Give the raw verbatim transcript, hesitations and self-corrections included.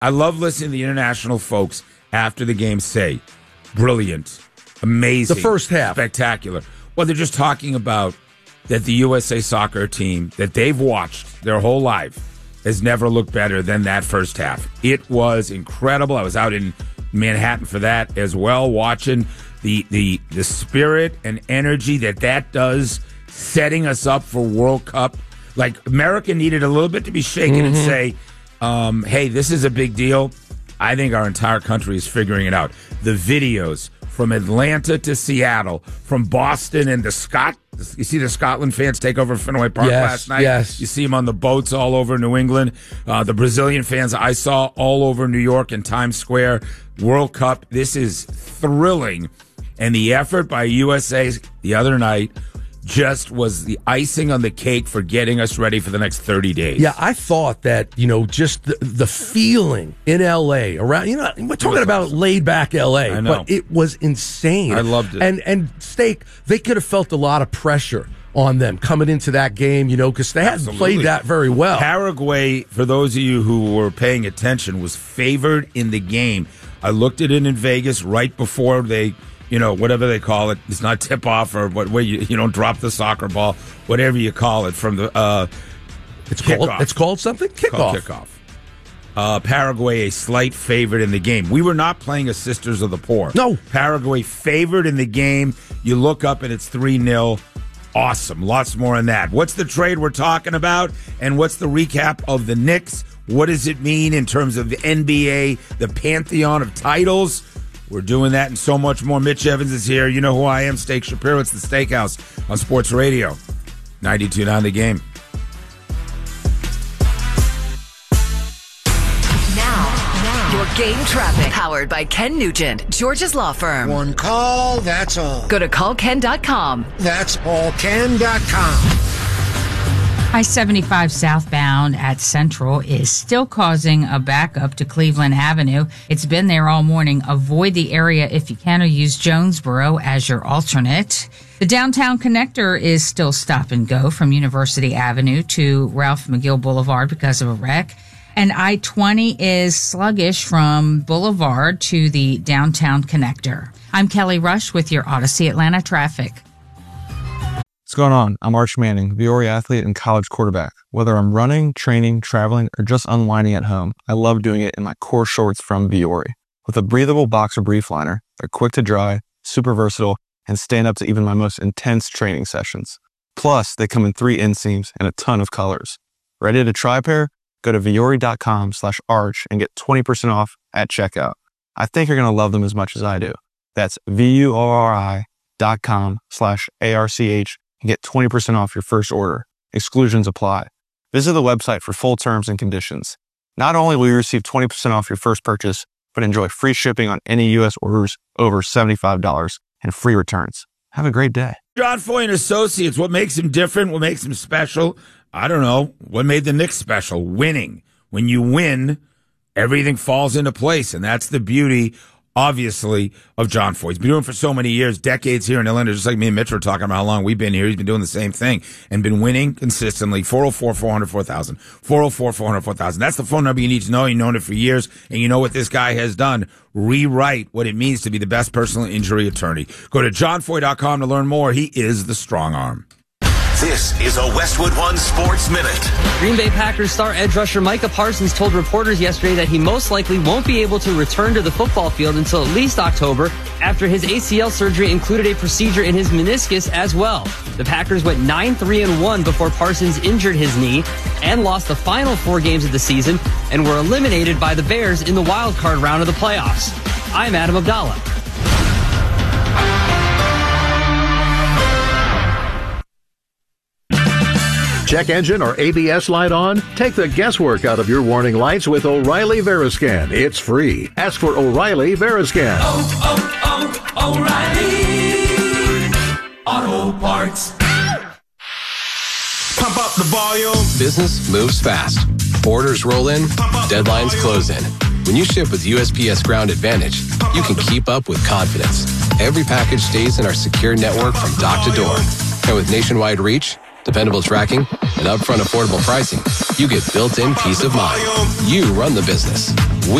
I love listening to the international folks after the game say, brilliant, amazing. The first half. Spectacular. Well, they're just talking about that the U S A soccer team that they've watched their whole life has never looked better than that first half. It was incredible. I was out in Manhattan for that as well, watching the the the spirit and energy that that does, setting us up for World Cup. Like, America needed a little bit to be shaken mm-hmm. and say, um, hey, this is a big deal. I think our entire country is figuring it out. The videos from Atlanta to Seattle, from Boston and the Scot. You see the Scotland fans take over Fenway Park yes, last night? Yes. You see them on the boats all over New England. Uh, the Brazilian fans I saw all over New York and Times Square. World Cup. This is thrilling. And the effort by U S A the other night just was the icing on the cake for getting us ready for the next thirty days. Yeah, I thought that, you know, just the, the feeling in L A around, you know, we're talking about awesome. laid back L A, I know. but it was insane. I loved it. And, and Steak, they could have felt a lot of pressure on them coming into that game, you know, because they hadn't Absolutely. played that very well. Paraguay, for those of you who were paying attention, was favored in the game. I looked at it in Vegas right before they, you know, whatever they call it. It's not tip-off or what, where you, you don't drop the soccer ball, whatever you call it, from the uh, it's kickoff. called It's called something? Kickoff. Kickoff. Uh, Paraguay, a slight favorite in the game. We were not playing a Sisters of the Poor. No. Paraguay favored in the game. You look up and it's three nil. Awesome. Lots more on that. What's the trade we're talking about? And what's the recap of the Knicks? What does it mean in terms of the N B A, the pantheon of titles? We're doing that and so much more. Mitch Evans is here. You know who I am, Steak Shapiro. It's the Steakhouse on Sports Radio. ninety-two point nine The Game. Your game traffic, powered by Ken Nugent, George's Law Firm. One call, that's all. Go to call ken dot com. That's all ken dot com. I seventy-five southbound at Central is still causing a backup to Cleveland Avenue. It's been there all morning. Avoid the area if you can, or use Jonesboro as your alternate. The downtown connector is still stop and go from University Avenue to Ralph McGill Boulevard because of a wreck. And I twenty is sluggish from Boulevard to the downtown connector. I'm Kelly Rush with your Odyssey Atlanta traffic. What's going on? I'm Arch Manning, Viore athlete and college quarterback. Whether I'm running, training, traveling, or just unwinding at home, I love doing it in my core shorts from Viore. With a breathable boxer brief liner, they're quick to dry, super versatile, and stand up to even my most intense training sessions. Plus, they come in three inseams and a ton of colors. Ready to try a pair? Go to Viore.com slash arch and get twenty percent off at checkout. I think you're going to love them as much as I do. That's V-U-O-R-I dot com slash A-R-C-H and get twenty percent off your first order. Exclusions apply. Visit the website for full terms and conditions. Not only will you receive twenty percent off your first purchase, but enjoy free shipping on any U S orders over seventy-five dollars and free returns. Have a great day. John Foy and Associates, what makes him different? What makes him special? I don't know. What made the Knicks special? Winning. When you win, everything falls into place, and that's the beauty, obviously, of John Foy. He's been doing it for so many years, decades here in Atlanta, just like me and Mitch were talking about how long we've been here. He's been doing the same thing and been winning consistently. four oh four, four hundred, four thousand. four oh four, four hundred, four thousand. That's the phone number you need to know. You've known it for years, and you know what this guy has done. Rewrite what it means to be the best personal injury attorney. Go to john foy dot com to learn more. He is the strong arm. This is a Westwood One Sports Minute. Green Bay Packers star edge rusher Micah Parsons told reporters yesterday that he most likely won't be able to return to the football field until at least October, after his A C L surgery included a procedure in his meniscus as well. The Packers went nine three and one before Parsons injured his knee and lost the final four games of the season and were eliminated by the Bears in the wild card round of the playoffs. I'm Adam Abdallah. Check engine or A B S light on? Take the guesswork out of your warning lights with O'Reilly Veriscan. It's free. Ask for O'Reilly Veriscan. Oh, oh, oh, O'Reilly Auto Parts. Pump up the volume. Business moves fast. Orders roll in. Deadlines close in. When you ship with U S P S Ground Advantage, you can keep up with confidence. Every package stays in our secure network from dock to door. And with nationwide reach, dependable tracking, and upfront affordable pricing, you get built-in peace of mind. You run the business. We